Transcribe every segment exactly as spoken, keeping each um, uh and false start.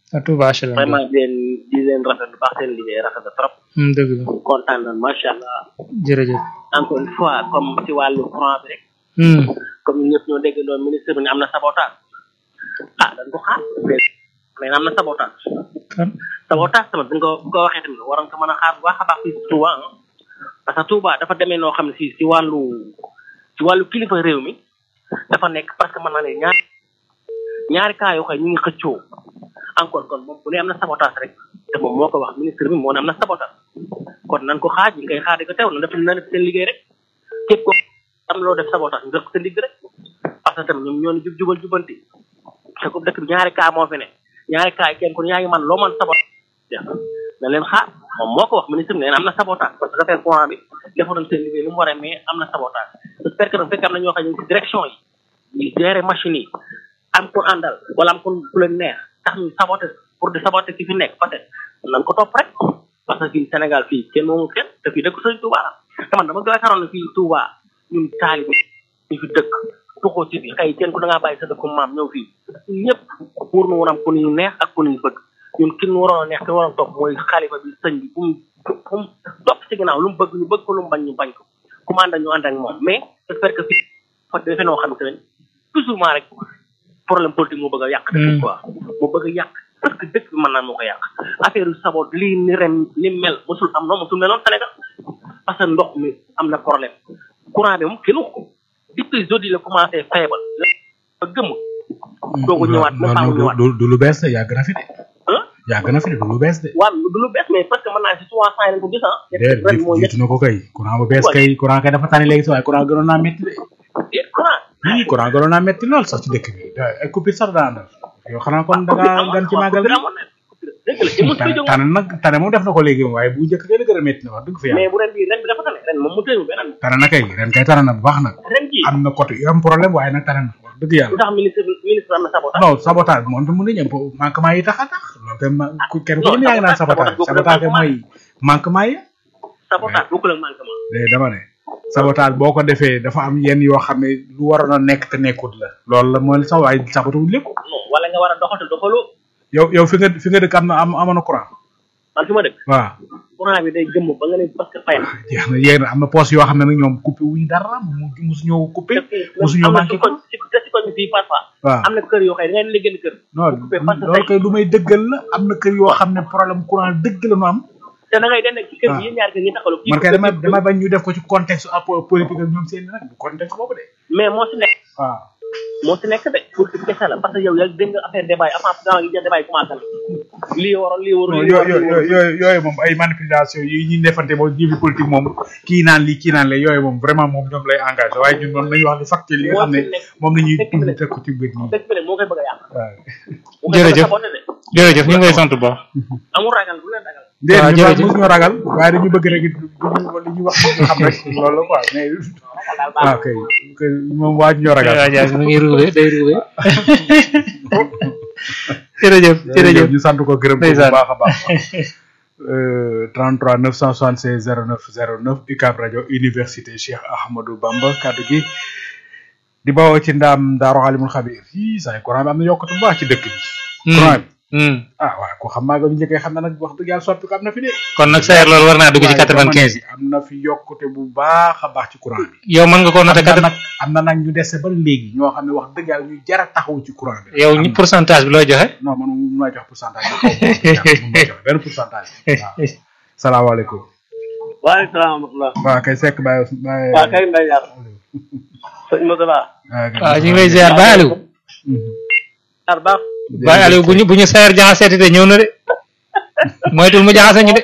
à Touba H L M. vraiment di leen di leen rafet lu baax seen liggéey rafet na trop. dëgg la kontaan na macha allah. jërëjëf. encore une fois comme ci wàllu courant bi rek. comme ñun ñëpp ñoo dégg doon ministre bi ne am na sabotage. ah dañ ko xaar mais am na sabotage. kan sabotage tamit bu nga bu ko waxee tamit waroon ko mën a xaar bu baax a baax fii si Touba parce que Touba dafa demee noo xam ne si si wàllu si wàllu kilifa réew mi dafa nekk parce que mën naa ne ñaar ñaari cas yoo xam ñu ngi xëccoo encore kon moom bu ne am na sabotage rek te moom moo ko wax ministre bi moo ne am na sabotage kon nan ko xaaj ñu koy xaar di ko teew na def na def seen liggéey rek képp ko am loo def sabotage ñu def ko seen liggéey rek parce que tamit ñoom ñoo ne jub jubal jubanti te comme dëkk bi ñaari cas moo fi ne ñaari cas yi kenn ku yaa ngi man loo man sabotage na leen xaar moom moo ko wax ministre bi nee na am na sabotage parce que affaire courant bi defoon seen liggéey lu mu waree mais am na sabotage j'espère que nag fekk am na ñoo xam ne ci direction yi ñu gérer machine yi am ko àndal wala am ko ku leen neex tax ñu saboter pour di saboter ki fi nekk peut-être nan ko topp rek parce que fii Sénégal fii kenn moomu kenn te fii dëkk Sëñ Touba la te man dama gën a ne fii Touba ñun taalibe ñu fi dëkk tuxoo ci bi xëy kenn ku da ngaa bàyyi sa dëkku maam ñëw fii ñëpp pour nu woon am ku ñu neex ak ku ñu bëgg ñun kin waroon a neex ki waroon topp mooy xalifa bi sëñ bi bu mu bu mu topp ci ginnaaw lu mu bëgg ñu bëgg ko lu mu bañ ñu bañ ko ku mu ànd ñu ànd ak moom mais j'espère que fii fa defee noo xam ne toujours rek problème politique moo bëgg a yàq dëkk quoi moo bëgg a yàq parce que dëkk bi mën naa moo ko yàq affaire yu sabot lii ni ren ni mel mosul am noonu mosul meloon Sénégal parce que ndox mi am na problème courant bi moom kenn wax ko depuis jeudi la commencé faible ba gëmm doogu ñëwaat na faamu ñëwaat du lu bees de yàgg na fi de yàgg na fi de du lu bees de waaw du lu bees mais parce que mën naa si trois cent lañ ko gis ah déedéet jiitu na ko kay courant bu bees kay courant kay dafa tane léegi si waaye courant gënoon naa métti de courant oui courant gënoon naa métti lool sax ci dëkk bi ay coupure sax daan def yow xanaa kon da ngaa gan ci màggal bi tane nag tane moom def na ko léegi moom waaye bu njëkk kay la gën a métti na wax dëgg fa yàlla mais bu ren bi ren bi dafa tane ren moom mu tëyu benn tane na kay ren kay tane na bu baax nag ren ji am na côté yu am problème waaye nag tane na wax dëgg yàlla ndax ministre ministre am na sabotage non sabotage moom tam mën nañu am manquement yi tax a tax loolu kay kenn ku ne yaa ngi naan sabotage sabotage mooy manquement yi sabotage bokkul ak manquement dama ne sabotage boo ko defee dafa am yenn yoo xam ne lu waroon a nekk te nekkut la loolu la mooy sax waaye saboté wuñ lépp wala nga war a doxal te doxaloo yow yow fi nga fi nga dëkk am na am amoon na courant man fi ma dëkk waaw courant bi day gëmm ba nga ne parce que fay na jeex na yéen am na poste yoo xam ne nag ñoom coupé wuñu dara mu musu ñëw coupé musu ñëw manqué ko te si koñ fii parfois waaw am na kër yoo xam ne da ngay liggéey kër non loolu kay lu may dëggal la am na kër yoo xam ne problème courant dëgg la nu am te da ngay den ci kër yi ñaar kër ñi taxalu man kay dama dama bañ ñu def ko ci contexte politique ak ñoom seen nag du contexte boobu de mais moo si nekk waaw moo si nekk de pour que kese la parce que yow yaa dégg nga affaire débat yi avant gaaw gi débat yi commencé na lii waroon lii waroon lii waroon yooyu yooyu moom ay manipulation yi ñuy defante moom jibi politique moom kii naan lii kii naan la yooyu moom vraiment moom ñoom lay engagé waaye ñun moom nañu wax li facte li nga xam ne moom la ñuy tudd teg ko ci bët nii dëkk bi de moo koy bëgg a yàq waaw jërëjëf jërëjëf ñu ngi lay sant bu baax amul ragal bu leen ragal déedéet ñu baax mosuñu ragal waaye dañu bëgg rek li ñuy wax nga xam rek loolu la quoi mais ah kay moom waa ñoo ragal waaw jaay mu ngi ruube day ruube jërëjëf jërëjëf ñu sant ko gërëm ko bu baax a baax trente-trois neuf cent soixante-seize zéro neuf zéro neuf U C A B rajo université Cheikh Ahmadou Bamba kaddu gi di bawoo ci ndaam Daaru Alimul Xabir fii say courant bi am na yokkute bu baax ci dëkk bi courant bi ah waaw ko xam maa nga ñu njëkkee xam na nag wax dëgg yàlla soppi ko am na fi de kon nag sayer loolu war naa dugg ci quatre-vingt-quinze am na fi yokkute bu baax a baax ci courant bi yow mën nga ko noté kat nag am na nag ñu dese ba léegi ñoo xam ne wax dëgg yàlla ñu jara taxaw ci courant bi yow ñu pourcentage bi looy joxe non man mun naa jox pourcentage mun naa jox benn pourcentage waaw salaamaaleykum waaleykum salaam wa rahmatulah waaw kay sekk bàyyi bàyyi waaw kay mbay yar sëñ Modou waaw ñu ngi lay ziar Baye Aliou ar baax Baye Aliou bu ñu bu ñu sayer jaxaseeti de ñëw na de moytul mu jaxase ñu de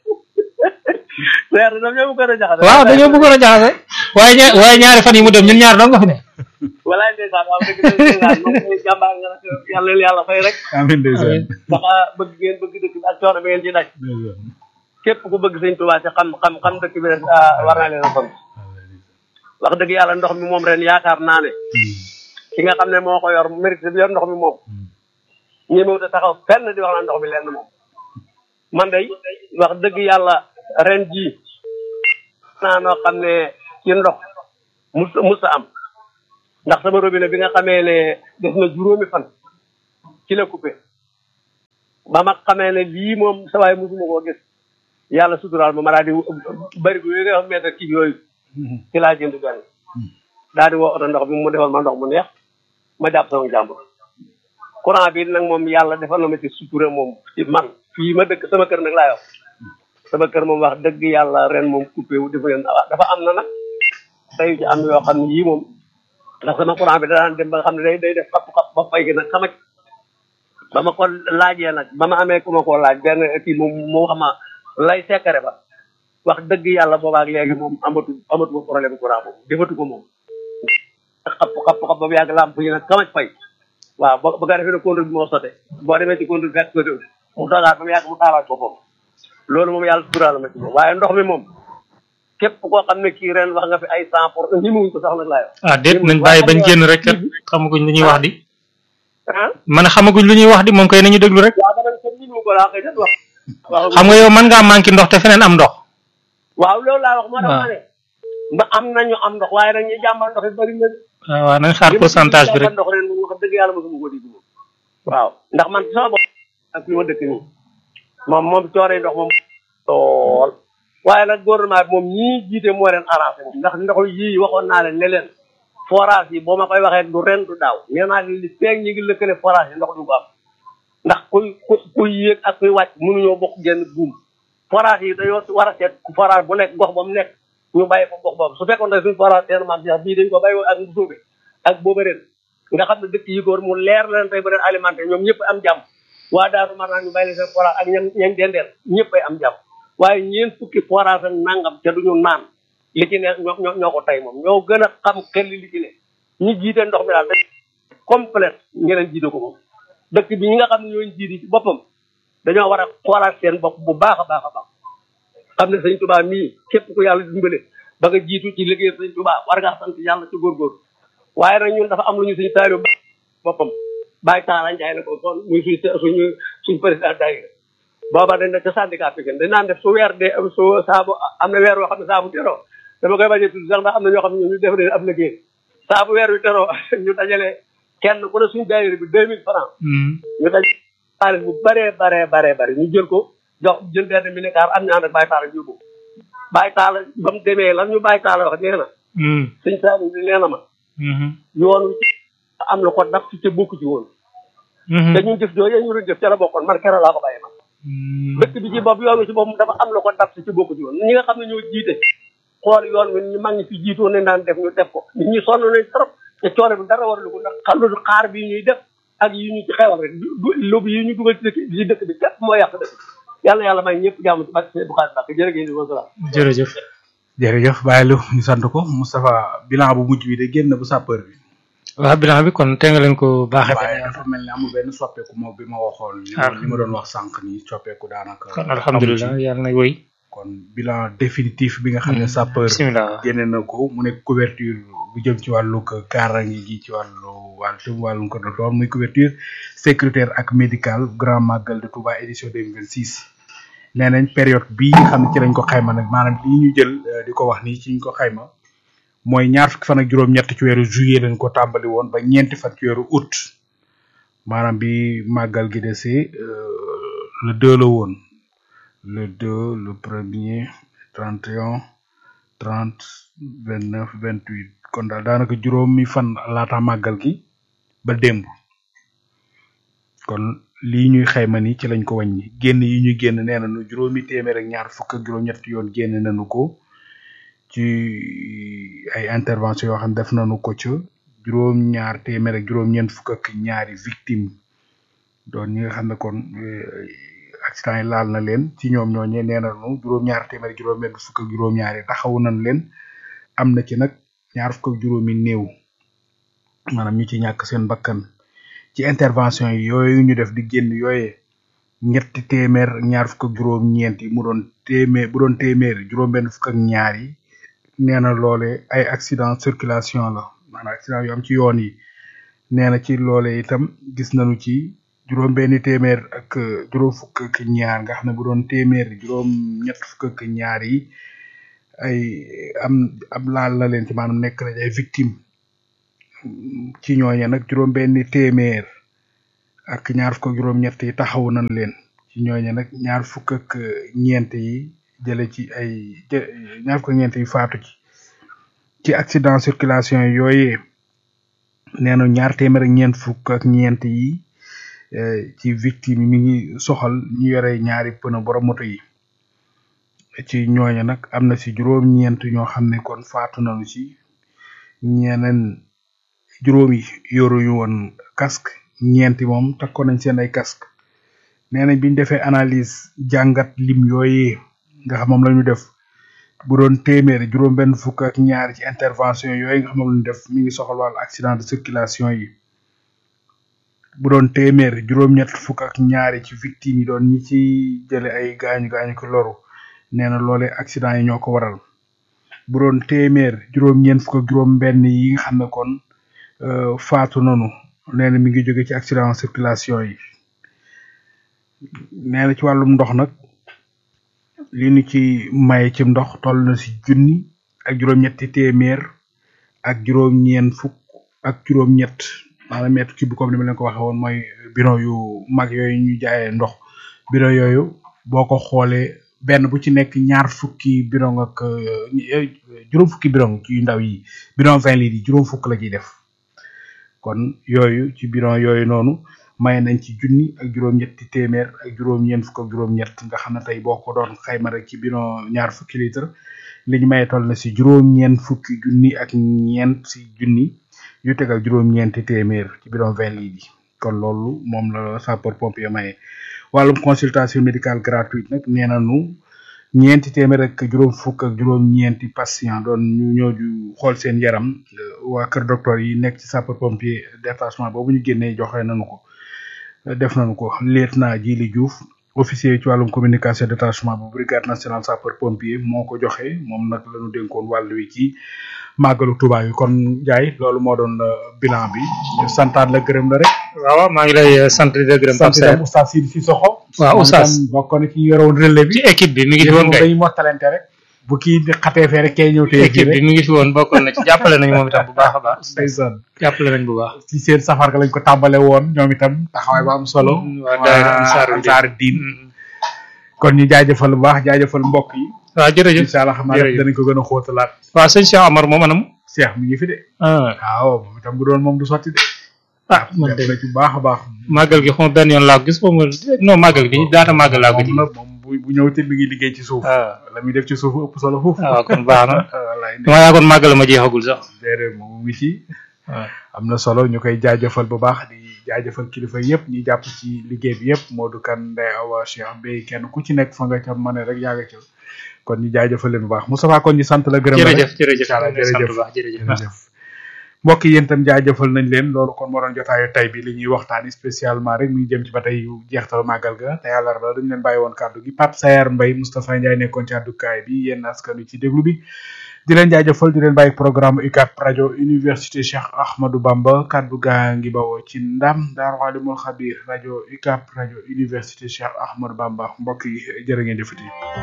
sayer dañoo ñoo bëggoon a jaxase waaw dañoo bëggoon a jaxase waaye ñaar waaye ñaari fan yi mu dem ñun ñaar dong nga fi ne walaay ndeysaan waaw dëgg ndeysaan moom mooy jàmbaar nga nag yàlla leen yàlla fay rek amiin ndeysaan ndax bëgg ngeen bëgg dëkk bi ak coono bi ngeen ci daj képp ku bëgg sëñ Tuubaa ci xam xam xam dëkk bi rek war naa leen a sant wax dëgg yàlla ndox mi moom ren yaakaar naa ne ki nga xam ne moo ko yor mérite bi yor ndox mi moom ñëmew te taxaw fenn di wax na ndox mi lenn moom man day wax dëgg yàlla ren jii naa noo xam ne ci ndox mus mus a am ndax sama robinet bi nga xamee ne def na juróomi fan ci la coupé ba ma xamee ne lii moom sa waay mosuma koo gis yàlla suturaal ma ma daal di bëri bu nga xam mètre kii yooyu ci laa jënd benn daal di woo oto ndox bi mu defal ma ndox mu neex ma jàpp sama jàmbur courant bi nag moom yàlla defal na ma ci sutura moom ci man fii ma dëkk sama kër nag laa yor sama kër moom wax dëgg yàlla ren moom coupé wu dafa leen dafa am na nag tey ci am yoo xam ne yii moom ndax sama courant bi daan dem ba nga xam ne day day def xapp xapp ba fay gi nag xama ba ma ko laajee nag ba ma amee ku ma koo laaj benn kii moom moo xam lay sekkare ba wax dëgg yàlla boobaak léegi moom amatu amatu problème courant boobu defatu ko moom xapp xapp xapp ba mu yàgg lamp yi nag xamaj fay waaw ba ba nga defee ne contrôle bi moo sote boo demee ci contrôle fekk ko mu toogaat ba mu yàgg mu taalaat boppam loolu moom yàlla suturaal ma ci moom waaye ndox mi moom képp koo xam ne kii ren wax nga fi ay cent pour ñi muñ ko sax nag laa yor ah déet nañ bàyyi bañ génn rek kat xamaguñ lu ñuy wax di ah man xamaguñ lu ñuy wax di moom koy nañu déglu rek waaw danañ ko ñi mu ko laa koy def wax xam nga yow mën ngaa manqué ndox te feneen am ndox waaw loolu laa wax moo tax ma ne ba am nañu am ndox waaye nag ñi jàmbar ndox yi bëri na waaw waaw nañ xaar pourcentage bi rek ndox ren moom wax dëgg yàlla mosuma ko dégg moom waaw ndax man sama bopp ak fi ma dëkk nii moom moom cooree ndox moom tool waaye nag gouvernement bi moom ñii jiite moo leen arrangé moom ndax ndox yii waxoon naa leen ne leen forage yi boo ma koy waxee du ren du daaw nee naa li feeg ñi ngi lëkkale forage yi ndox du ko am ndax kuy ku kuy yéeg ak kuy wàcc mënuñoo bokk genn buum forage yi dañoo war a seet forage bu nekk gox ba mu nekk ñu bàyyi ko gox boobu su fekkoon ne suñu forage teen maam si bii dañ ko bàyyi ak mu suube ak booba ren nga xam ne dëkk yi góor mu leer leen tey ba leen alimenté ñoom ñëpp am jàmm waa daaru mar naa ñu bàyyi leen seen forage ak ña ñañ dendeel ñëpp ay am jàmm waaye ñeen fukki forage ak nangam te duñu naan li ci ne ñoo ñoo ko tey moom ñoo gën a xam xel li ci ne ñi jiite ndox mi daal dañ complète ñeneen jiite ko moom dëkk bi ñi nga xam ne ñooñu jiite ci boppam dañoo war a xoolaat seen bopp bu baax a baax a baax xam ne sëñ Tuubaa mii képp ku yàlla dimbale ba nga jiitu ci liggéey sëñ Tuubaa war ngaa sant yàlla ci góorgóorlu waaye nag ñun dafa am lu ñu suñu taalibe boppam bàyyi taala njaay na ko kon muy suñ suñu suñ président daayira booba dañ ne ca syndicat Pikine dañ naan def su weer de su saabu am na weer woo xam ne saabu teroo dama koy bañ a tudd sax ndax am na ñoo xam ne ñu def ne ab liggéey saabu weer wi teroo ñu dajale kenn ku ne suñu daayira bi deux mille francs ñu daj xaalis bu baree baree baree bare ñu jël ko jox jël benn minicar am ñaan ak bàyyi taala yóbbu bàyyi taala ba mu demee lan ñu bàyyi taala wax nee na suñ saali bi nee na ma yoon am lu ko daf ci ca bokk ci woon te ñun jëf jooju ñu doon jëf ca la bokkoon man keroog laa ko bàyyi man dëkk bi ci bopp yoon wi ci bopp dafa am lu ko daf ci ca bokk ci woon ñi nga xam ne ñoo jiite xool yoon wi ñu mag ñi fi jiitoo ne daan def ñu def ko nit ñi sonn nañ trop te coono bi dara waralu ko ndax xam lu xaar bi ñuy def ak yi ñu ci xewal rek lóbu yi ñu dugal ci dëkk ci dëkk bi képp moo yàq dëkk yàlla yàlla may ñëpp jàmm ci bàcc bu xaalis bàkk jërëjëf wasalaam jërëjëf jërëjëf bàyyi lu ñu sant ko Moustapha bilan bu mujj bi de génn bu sapeur bi waaw bilan bi kon te nga leen ko baaxee waaye dafa mel ni amul benn soppeeku moom bi ma waxoon li ma doon wax sànq ni soppeeku daanaka kon alhamdulilah yàlla na woy kon bilan définitif bi nga xam ne sapeur génne na ko mu nekk couverture bu jëm ci wàllu kaaraange gi ci wàllu wàllu wàllu ko doon muy couverture sécuritaire ak médicale grand magal de Touba édition deux mille vingt six nee nañ période bii nga xam ne ci lañ ko xayma nag maanaam lii ñu jël di ko wax nii ci ñu ko xayma mooy ñaar fukki fan ak juróom-ñett ci weeru juillet lañ ko tàmbali woon ba ñeenti fan ci weeru août maanaam bi màggal gi desee le deux la woon le deux le premier trente et un trente vingt neuf vingt huit kon daal daanaka juróomi fan laata màggal gi ba démb kon lii ñuy xayma ni ci lañ ko wàññi génn yi ñuy génn nee nañu juróomi téeméer ak ñaar fukk ak juróom-ñett yoon génn nañu ko ci ay intervention yoo xam ne def nañu ko ca juróom-ñaar téeméer ak juróom-ñeent fukk ak ñaari victime doon ñi nga xam ne kon accident yi laal na leen ci ñoom ñooñee nee nañu juróom-ñaar téeméer ak juróom-ñeent fukk ak juróom-ñaar yi taxawu nañ leen am na ci nag ñaar fukk ak juróomi néew maanaam ñu ci ñàkk seen bakkan ci intervention yi yooyu ñu def di génn yooyee ñetti téeméer ñaar fukk ak juróom-ñeent yi mu doon téeméer bu doon téeméer juróom-benn fukk ak ñaar yi nee na loole ay accident circulation la maanaam accident yu am ci yoon yi nee na ci loole itam gis nañu ci juróom benn téeméer ak juróom fukk ak ñaar nga xam ne bu doon téeméer juróom ñett fukk ak ñaar yi ay am am laal na leen ci maanaam nekk nañ ay victime ci ñooñe nag juróom benn téeméer ak ñaar fukk ak juróom-ñett yi taxawu nañ leen ci ñooñu nag ñaar fukk ak ñeent yi jële ci ay ñaar fukk ak ñeent yi faatu ci ci accident circulation yooyee nee na ñaar téeméer ak ñeent fukk ak ñeent yi ci victime yi mi ngi soxal ñu yore ñaari pneu borom moto yi ci ñooñu nag am na si juróom-ñeent ñoo xam ne kon faatu nañu ci ñeneen juróom yi yoruñu woon casque ñeenti moom takkoon nañ seen ay casque nee nañ biñ defee analyse jàngat lim yooyee nga xam moom la ñu def bu doon téeméer juróom benn fukk ak ñaar ci intervention yooyu nga xam moom la ñu def mi ngi soxal wàllu accident de circulation yi bu doon téeméer juróom-ñett fukk ak ñaari ci victime yi doon ñi ci jële ay gaañu gaañu ko loru nee na loolee accident yi ñoo ko waral bu doon téeméer juróom-ñeent fukk ak juróom benn yi nga xam ne kon faatu nanu nee na mi ngi jóge ci accident circulation yi nee na ci wàllum ndox nag li ñu ci maye ci ndox toll na si junni ak juróom-ñetti téeméer ak juróom-ñeent fukk ak juróom-ñett maanaam mètre cube comme ni ma leen ko waxee woon mooy bidon yu mag yooyu ñu jaayee ndox bidon yooyu boo ko xoolee benn bu ci nekk ñaar fukki bidon ak juróom fukki bidon ci ndaw yi bidon vingt litres yi juróom fukk la ciy def kon yooyu ci bidon yooyu noonu maye nañ ci junni ak juróom-ñetti téeméer ak juróom-ñeent fukk ak juróom-ñett nga xam ne tey boo ko doon xayma rek ci bidon ñaar fukki litre li ñu maye toll na si juróom-ñeent fukki junni ak ñeent si junni yu tegal juróom-ñeenti téeméer ci bidon vingt litres yi kon loolu moom la sapeur pompier maye wàllum consultation médicale gratuite nag nee nañu ñeenti téeméer ak juróom fukk ak juróom-ñeenti patient doon ñu ñëw di xool seen yaram waa kër docteur yi nekk ci sapeur pompier détachement boobu ñu génnee joxe nañu ko def nañu ko lieutenant Djili Diouf officier ci wàllum communication détachement bu brigade nationale sapeur pompier moo ko joxe moom nag la ñu dénkoon wàll wi ci màggalu Tuubaa yi kon Ndiaye loolu moo doon bilan bi ñu santaat la gërëm la rek. waaw maa ngi lay sant di la gërëm. sant itam oustaz Sidi Sissoko. waaw oustaz bokk na ci yore woon relais bi. ci équipe bi mi ngi fi woon kay dañuy mottalante rek. bu kii di xatee fee rek kay ñëw tey équipe bi mi ngi fi woon bokkoon na ci jàppale nañu moom itam bu baax a baax. ndeysaan jàppale nañ bu baax. ci seen safar ga lañ ko tàmbale woon ñoom itam taxawaay ba am solo. waa daayira Ansaaru Diin kon ñu jaajëfal bu baax jaajëfal mbokk yi. waaw jërëjëf incha allah xam naa danañ ko gën a xóotalaat. waaw sëñ Cheikh Amar moom anam. Cheikh mi ngi fi de. ah waaw moom itam bu doon moom du sotti de. ah man de ci baax a baax. màggal gi xaw benn yoon laa ko gis moom non màggal gi daata màggal laa ko ji. moom bu bu ñëw te mi ngi liggéey ci suuf. la muy def ci suuf ëpp solo foofu. waaw kon baax na. wallaay dama yaagoon màggal ma jeexagul sax. déedéet moom ngi ci. am na solo ñu koy jaajëfal bu baax di jaajëfal kilifa yëpp ñi jàpp ci liggéey bi yëpp Modou Kane Ndeye Awa Cheikh Mbaye kenn ku ci nekk fa nga ca mën rek yaa nga ca kon ñu jaajëfal leen bu baax Moustapha kon ñu sant la gërëm la jërëjëf jërëjëf jërëjëf jërëjëf mbokk yi yéen itam jaajëfal nañ leen loolu kon moo doon jotaayu tay bi li ñuy waxtaani spécialement rek mu ngi jëm ci ba tey jeextal màggal ga te yàlla la dañ leen bàyyi woon kàddu gi Pape Sayar Mbaye Moustapha Ndiaye nekkoon ci àddukaay bi yéen askan wi ci déglu bi di leen jaajëfal di leen bàyyi programme U C A B rajo université Cheikh Ahmadou Bamba kaddu gaa ngi bawoo ci ndam Daaru Alimul Xabir rajo U C A B rajo université Cheikh Ahmadou Bamba mbokk yi jërë ngeen jëfati.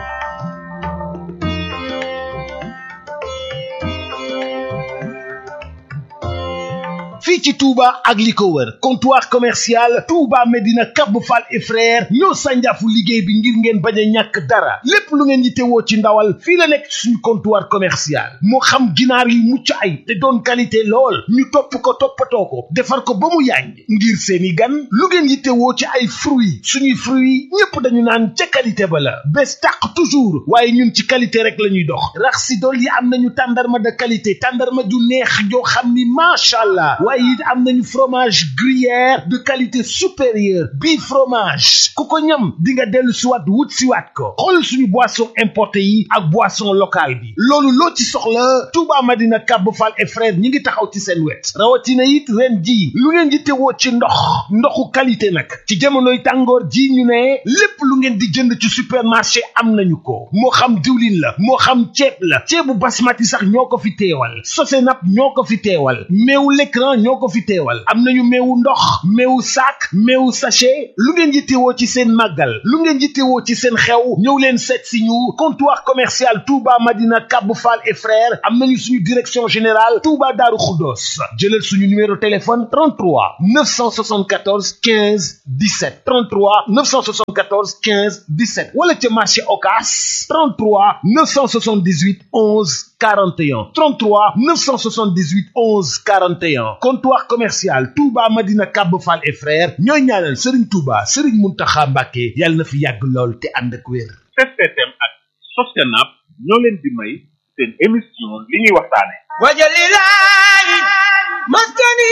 fii ci Touba ak li ko wër comptoir commercial Touba Medina Cap Fall et frère ñoo sànjaafu liggéey bi ngir ngeen bañ a ñàkk dara lépp lu ngeen yittewoo ci ndawal fii la nekk suñu comptoir commercial moo xam ginaar yu mucc ay te doon qualité lool ñu topp ko toppatoo ko defar ko ba mu yàññ ngir seeni gan lu ngeen yittewoo ci ay fruits suñuy fruits ñëpp dañu naan ca qualité ba la bés tàq toujours waaye ñun ci qualité rek la ñuy dox rax si dool yi am nañu tàndarma de qualité tàndarma ju neex joo xam ni macha allah waaye it am nañu fromage gruyère de qualité supérieure bii fromage ku ko ñam di nga dellu siwaat wut siwaat ko xool suñu boisson importé yi ak boisson locale bi loolu loo ci soxla Touba Madina Cap Fall et frère ñi ngi taxaw ci seen wet rawatina it ren ji lu ngeen di tewoo ci ndox ndoxu qualité nag ci jamonoy tàngoor ji ñu ne lépp lu ngeen di jënd ci supermarché am nañu ko moo xam diwlin la moo xam ceeb la ceebu basmati sax ñoo ko fi teewal Sosenap ñoo ko fi teewal meewu l'écran ñoo ko ko fi teewal am nañu meewu ndox meewu sac meewu sachet lu ngeen yittewoo ci seen màggal lu ngeen yittewoo ci seen xew ñëw leen seet si ñu comptoir commercial Touba Madina Kab Fall et frères am nañu suñu direction générale Touba Darou Khoudoss jëlal suñu numéro téléphone trente-trois neuf cent soixante-quatorze quinze dix-sept trente-trois neuf cent soixante-quatorze quinze dix-sept wala ca marché Ocass trente-trois neuf cent soixante-dix-huit onze quarante et un trente-trois neuf cent soixante-dix-huit onze quarante et un comptoir commercial Touba Madina Kab Fall et frères ñooy ñaanal Serigne Touba Serigne Mountakha Mbacké yàlla na fi yàgg lool te ànd ak wér. S T M ak Sostenab ñoo leen di may seen émission li ñuy waxtaane wajalilahi maskani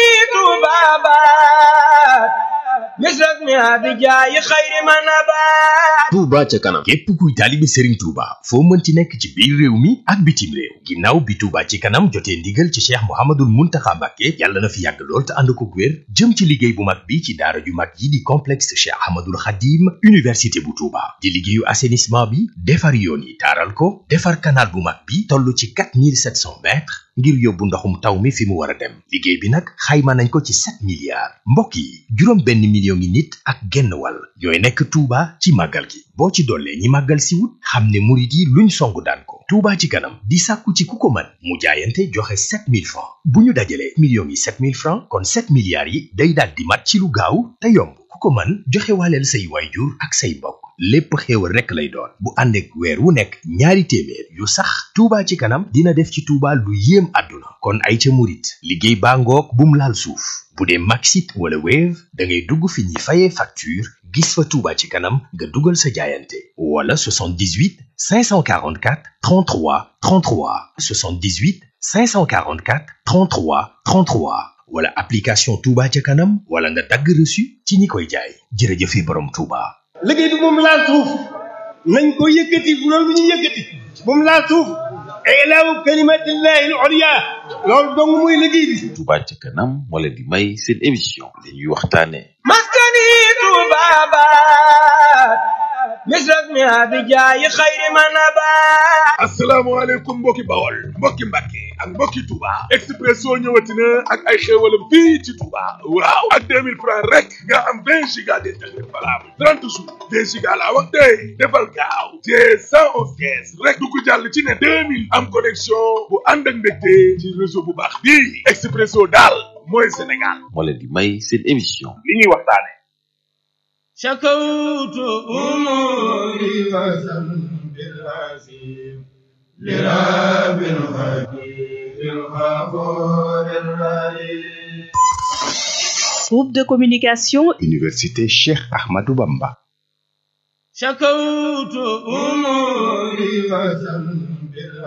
tubabat misras mi abijaayi xayri manabat Touba ca kanam képp kuy taalibe Serigne Touba foo mënti nekk ci biir réew mi ak bitim réew ginnaaw bi Touba ci kanam jotee ndigal ci Cheikh Mouhamadoul Mountakha Mbacké yàlla na fi yàgg lool te ànd ko wér jëm ci liggéey bu mag bi ci daara ju mag yi di complexe Cheikh Ahmadoul Khadim université bu Touba di liggéeyu assainissement bi defar yoon yi taaral ko defar canal bu mag bi toll ci quatre mille sept cents mètres ngir yóbbu ndoxum taw mi fi mu war a dem liggéey bi nag xayma nañ ko ci sept milliards mbokk yi juróom benn million ngi nit ak genn wàll ñooy nekk Touba ci màggal gi boo ci dollee ñi màggal si wut xam ne murit yi luñ songu daan ko Touba ci kanam di sàkku ci ku ko mën mu jaayante joxe sept mille francs bu ñu dajalee millions yi sept mille francs kon sept milliards yi day daal di mat ci lu gaaw te yomb ku ko mën joxe waaleel say waajur ak say mbokk lépp xéewal rekk lay doon bu ànd ak weer wu nekk ñaari téeméer yu sax Touba ci kanam dina def ci Touba lu yéem àdduna kon ay ca murit liggéey baa ngoog bum laal suuf bu dee Maxit wala Wave da ngay dugg fi ñuy fayee facture gis fa Touba ci kanam nga dugal sa jaayante wala soixante-dix-huit cinq cent quarante-quatre trente-trois trente-trois soixante-dix-huit cinq cent quarante-quatre trente-trois trente-trois wala application Touba ca kanam wala nga dagg reçu ci ñi koy jaay jërëjëfe borom Touba. liggéey bi moom laal suuf nañ ko yëkkati bu loolu ñu yëkkati moom laal suuf ilaahu kalimatillahi al-ulya loolu dong muy liggéey bi. Touba ca kanam moo leen di may seen émission li ñuy waxtaane maskani tubabat misras mi abijaayi xayri manabat asalaamaaleykum mbokki Bawol mbokki Mbàkke ak mbokki Touba Expresso ñëwati na ak ay xéewalam fii ci Touba waaw ak deux mille francs rek nga am vingt giga d'internet valable trente jours vingt giga laa wax tey defal gaaw te cent onze caisse rek du ko jàll ci ne deux mille am connexion bu ànd ak mbégte ci réseau bu baax bii Expresso daal mooy Sénégal moo leen di may seen émission li ñuy waxtaane شكوت أموري وذنب العظيم لرب الغفير الغفور الرحيم. Groupe de communication Université Cheikh Ahmadou Bamba. شكوت أموري وذنب